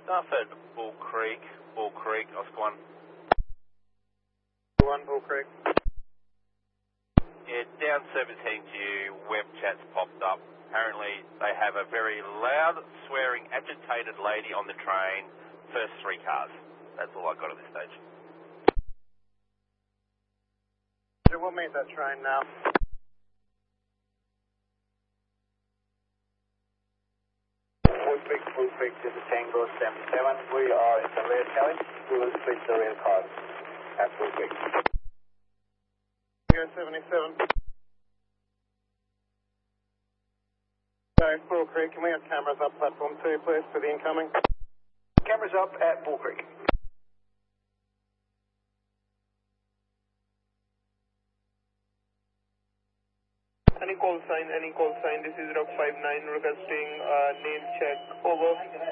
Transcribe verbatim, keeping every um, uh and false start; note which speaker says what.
Speaker 1: Starford, Bull Creek, Bull Creek, Oscar one.
Speaker 2: one, Bull Creek.
Speaker 1: Yeah, down service heading to you, web chats popped up. Apparently they have a very loud, swearing, agitated lady on the train, first three cars. That's all I got at this stage.
Speaker 2: We'll meet that train now.
Speaker 3: Bull Creek, Bull Creek, this is Tango seventy-seven. We are in the rear carriage. We will switch the rear cars at Bull Creek.
Speaker 2: Tango seventy-seven. Sorry, Bull Creek, can we have cameras up platform two, please, for the incoming?
Speaker 3: Cameras up at Bull Creek.
Speaker 2: Any call sign, any call sign, this is Rock five nine requesting uh, name check, over.